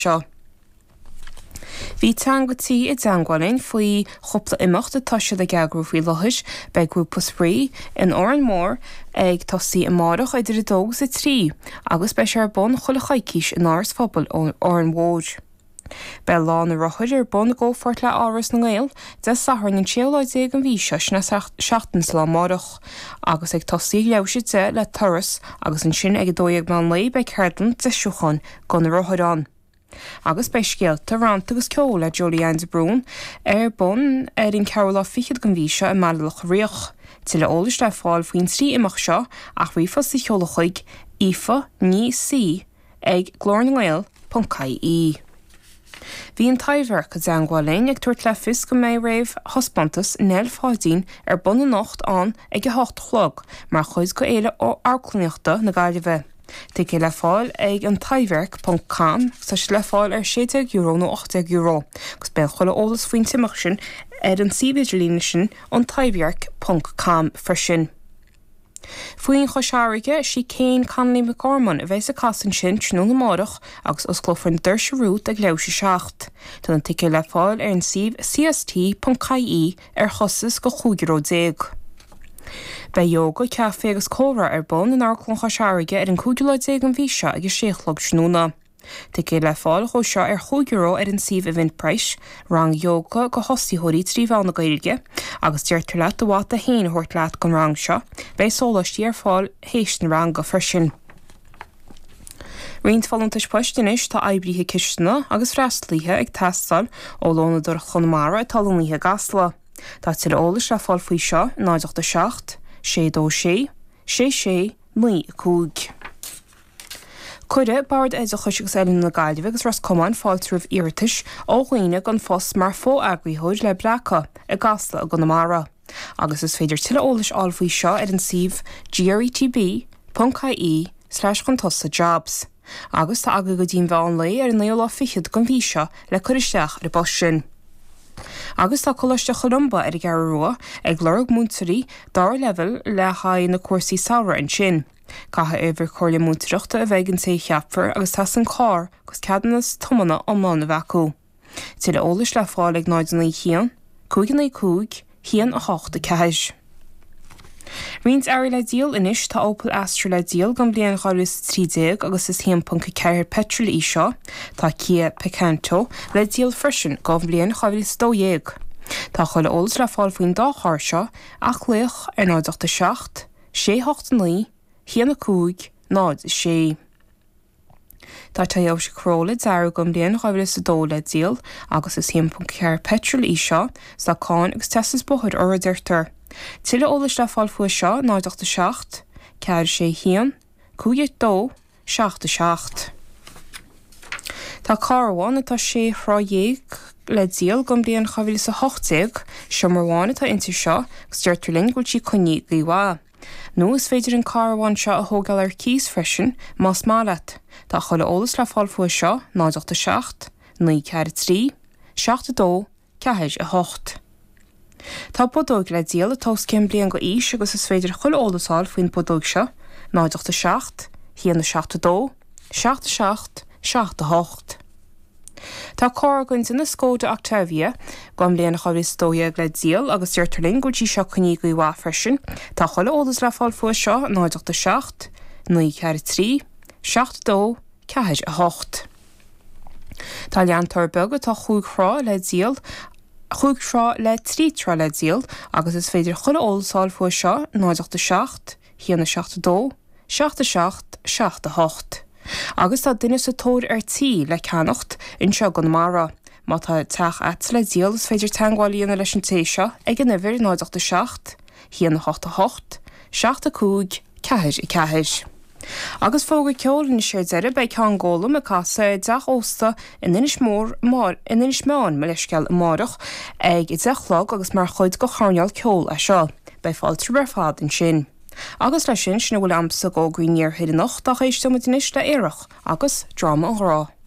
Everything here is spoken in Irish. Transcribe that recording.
seo. Bhí teangatíí I dteangháin faoi chopla imeachta taise a geagrú faoi lothais be grúpa sprí in Oran Mór ag tosaí amárach idir a 2 sa 3 agus be sé bon chula chaicís in áras phobal ó Oran Mór. Be lá na rochaid bon ggófort le áras na Gael de sahar an téolaid ag an bhíse na 16 lá márach agus ag tosaí leabhse de le turas agus an sin ag 2 man lei be ceartlan de siúchan go na rochaidán. Agus bei scialta rant agus ceol le Julianne de Brún bon in ceola fichiad gan bhíse a mealach rioch til le ólas le fáil faoin trí imach seo ach bhí fas i cheolachuig ifa ní sí ag glórngail.caí. Bhí an taimhhar go deangáin ag tuairt le fis go mé raibh hospantas nel fáidín bon na nocht an ag 8 chlog mar chuid go éile ó arclaíochta na gaiileh. Tá le fáil ag an taimhhar.com sa le fáil €7 nó €8 gus ben chola ólas faoin timeach sin an síbeidirlíne sin an taimhhar.com freisin. Fuoin chosáirige sí céin Conley McCorman a bheits a casan sin tnú na márach agus os clofran d'irse rút ag leabhse 6. Tá an tic le fáil an síb cst.caí chosas go €10. Bei yoga cafe agus córa bon in arclan chosáirige an cúgiúlaid an bhíse agus séchlog snúna. Tá le fáil cho seo €2 an síb a vint preis, rang yoga go hosíthirí tríomh na gailge, agus deirtar leat do bhhat a héana thuirt leat go rang seo, bei sólastí fáil héist na rang go freisin. Riont fallontas poistinis tá eibrithe cistena agus freistlíthe ag teststal ó lóna dur chunmara talúníthe gasla. Tá til ólas le fáil faoi seo 9 6 6 9 Cuide bard é a chuisigus eile na gaiileh agus ras cumáin fáiltrúh iritis ó chuoine gan fós mar fó agríthiúid le breacha I gasla a go namara. Agus is féidir til ólas áilfaoi seo an síb gretb.caí/chuntosa jobs. Agus tá aga go dtíon bheán lei an néolá fichiad gan bhíse le chuiristeach ar bos sin. Agus tá choiste chulumba ar garúa ag glorg múntarí dar level le haid na cuasaí saoire an sin. Catha éidir choirle múntareachta a bheith an sé cheapfar agus tá an cá gus ceadannas tumanna omláin na bheacú. Til ólas le fáil ag 9 chéan, 2 chéan a 8 ceis. Riont air le díal inis tá Opel Astra le díal gan blian choras 30 agus is 1.4 petrol í seo, tá Kia Picanto le díal freisin gan blian choras 2. Tá chola ólas le fáil faoin dá thar seo ach léoch ar 9 6 chéan 9 sé. Tá taobh se cróla dearú gan blian choras 2 le díal agus is 1.4 petrol í seo sa cáin agus testas bothad ar a deirtar. Til ólas le fáil fua seo 9 6 sé chéan 2 6. Tá carháin atá sé thráidhéag le díal gan blian chohfuil sa 80 seommarháin atá inti seo gus deirtarling bhfuil si coní líhá. Nó is féidir an carháin seo a thógáil ar cíos freisin más málat. Tá chola ólas le fáil fua seo 9 6 9 3 62 8. Tá bodóg le díal atós cin blian go ís agus is féidir chula ólasáil faoin bodóg seo 9 6 62 66 68. Tá córagann in na Skoda Octavia gan blian choras 2 le díal agus deirtarling go dtí seo chuní go bhá freisin, tá chola ólas le fáil fua seo 9 6 9 3 62 8. Tá leantar bega tá chuúgrá le díal chuúgrá le trítra le díal agus is féidir chola ólasáil fua seo 9 6 62 66 68. Agus tá duine sa tóir ar tí le ceannacht in seo gan mara, má tá teach et le díal is féidir teangáilíonna leis an téisio ag an nihir 9 6 88 62 4. Agus fóga ceolinn sé deire bei cean ggólam a casa deach ósta in inis meán me leisceil márach ag I dechlog agus mar chuid go charneal ceol a seo, bei fáiltrí bar fad in sin. Agus lei sin bhfuil amsa go gcuoiníor chuidir nach dá éiste mu inis le éireach agus drama an rá.